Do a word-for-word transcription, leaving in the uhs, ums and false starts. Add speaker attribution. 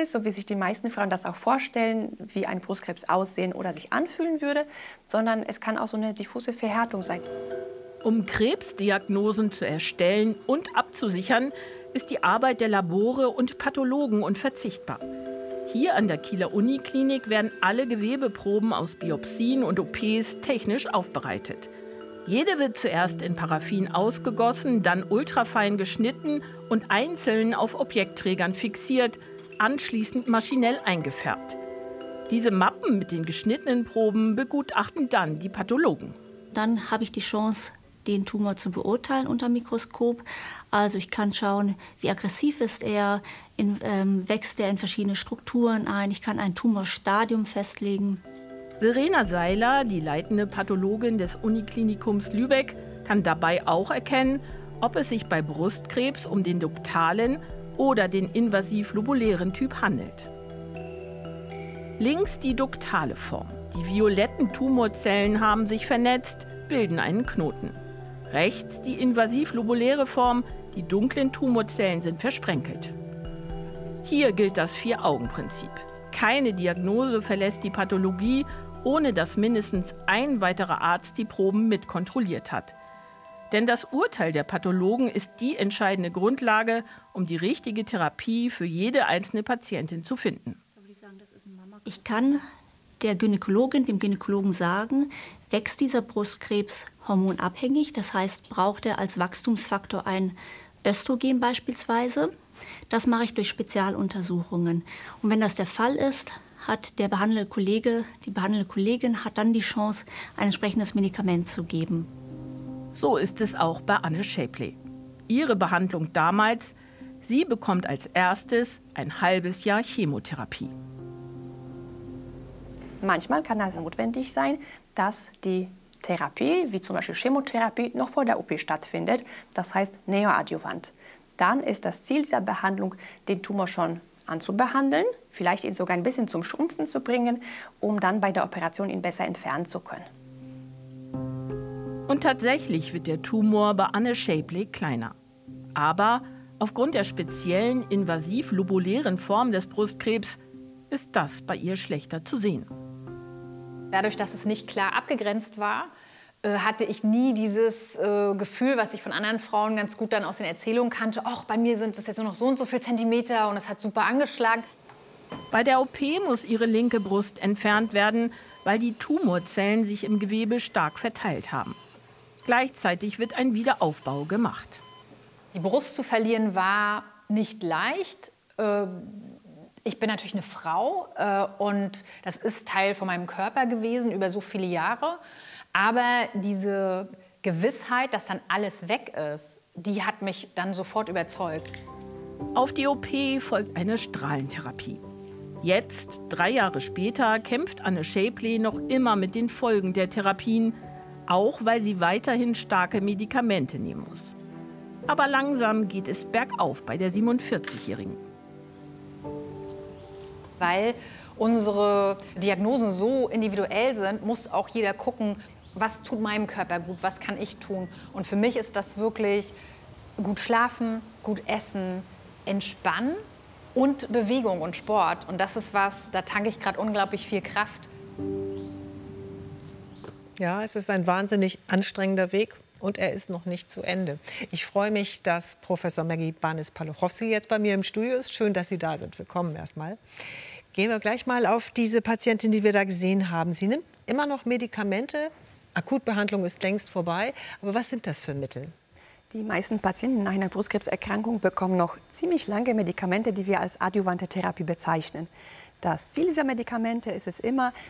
Speaker 1: ist, so wie sich die meisten Frauen das auch vorstellen, wie ein Brustkrebs aussehen oder sich anfühlen würde, sondern es kann auch so eine diffuse Verhärtung sein.
Speaker 2: Um Krebsdiagnosen zu erstellen und abzusichern, ist die Arbeit der Labore und Pathologen unverzichtbar. Hier an der Kieler Uniklinik werden alle Gewebeproben aus Biopsien und O Ps technisch aufbereitet. Jede wird zuerst in Paraffin ausgegossen, dann ultrafein geschnitten und einzeln auf Objektträgern fixiert, anschließend maschinell eingefärbt. Diese Mappen mit den geschnittenen Proben begutachten dann die Pathologen.
Speaker 3: Dann habe ich die Chance, den Tumor zu beurteilen unter Mikroskop. Also ich kann schauen, wie aggressiv ist er, in, ähm, wächst er in verschiedene Strukturen ein. Ich kann ein Tumorstadium festlegen.
Speaker 2: Verena Seiler, die leitende Pathologin des Uniklinikums Lübeck, kann dabei auch erkennen, ob es sich bei Brustkrebs um den duktalen oder den invasiv-lobulären Typ handelt. Links die duktale Form. Die violetten Tumorzellen haben sich vernetzt, bilden einen Knoten. Rechts die invasiv-lobuläre Form, die dunklen Tumorzellen sind versprenkelt. Hier gilt das Vier-Augen-Prinzip. Keine Diagnose verlässt die Pathologie, ohne dass mindestens ein weiterer Arzt die Proben mitkontrolliert hat. Denn das Urteil der Pathologen ist die entscheidende Grundlage, um die richtige Therapie für jede einzelne Patientin zu finden.
Speaker 3: Ich kann der Gynäkologin, dem Gynäkologen sagen, wächst dieser Brustkrebs hormonabhängig, das heißt, braucht er als Wachstumsfaktor ein Östrogen beispielsweise. Das mache ich durch Spezialuntersuchungen. Und wenn das der Fall ist, hat der behandelnde Kollege, die behandelnde Kollegin hat dann die Chance, ein entsprechendes Medikament zu geben.
Speaker 2: So ist es auch bei Anne Schäpley. Ihre Behandlung damals, sie bekommt als erstes ein halbes Jahr Chemotherapie.
Speaker 1: Manchmal kann es notwendig sein, dass die Therapie, wie zum Beispiel Chemotherapie, noch vor der O P stattfindet, das heißt neoadjuvant. Dann ist das Ziel dieser Behandlung, den Tumor schon anzubehandeln, vielleicht ihn sogar ein bisschen zum Schrumpfen zu bringen, um dann bei der Operation ihn besser entfernen zu können.
Speaker 2: Und tatsächlich wird der Tumor bei Anne Schäpley kleiner. Aber aufgrund der speziellen invasiv-lobulären Form des Brustkrebs ist das bei ihr schlechter zu sehen.
Speaker 4: Dadurch, dass es nicht klar abgegrenzt war, hatte ich nie dieses äh, Gefühl, was ich von anderen Frauen ganz gut dann aus den Erzählungen kannte, ach, bei mir sind es jetzt nur noch so und so viel Zentimeter und es hat super angeschlagen.
Speaker 2: Bei der O P muss ihre linke Brust entfernt werden, weil die Tumorzellen sich im Gewebe stark verteilt haben. Gleichzeitig wird ein Wiederaufbau gemacht.
Speaker 4: Die Brust zu verlieren war nicht leicht. Äh, ich bin natürlich eine Frau äh, und das ist Teil von meinem Körper gewesen über so viele Jahre. Aber diese Gewissheit, dass dann alles weg ist, die hat mich dann sofort überzeugt.
Speaker 2: Auf die O P folgt eine Strahlentherapie. Jetzt, drei Jahre später, kämpft Anne Schäpley noch immer mit den Folgen der Therapien, auch weil sie weiterhin starke Medikamente nehmen muss. Aber langsam geht es bergauf bei der siebenundvierzigjährigen.
Speaker 4: Weil unsere Diagnosen so individuell sind, muss auch jeder gucken, was tut meinem Körper gut, was kann ich tun. Und für mich ist das wirklich gut schlafen, gut essen, entspannen und Bewegung und Sport. Und das ist was, da tanke ich gerade unglaublich viel Kraft.
Speaker 5: Ja, es ist ein wahnsinnig anstrengender Weg und er ist noch nicht zu Ende. Ich freue mich, dass Professor Maggie Barnes-Paluchowski jetzt bei mir im Studio ist. Schön, dass Sie da sind. Willkommen erstmal. Gehen wir gleich mal auf diese Patientin, die wir da gesehen haben. Sie nimmt immer noch Medikamente. Akutbehandlung ist längst vorbei. Aber was sind das für Mittel?
Speaker 1: Die meisten Patienten nach einer Brustkrebserkrankung bekommen noch ziemlich lange Medikamente, die wir als adjuvante Therapie bezeichnen. Das Ziel dieser Medikamente ist es immer,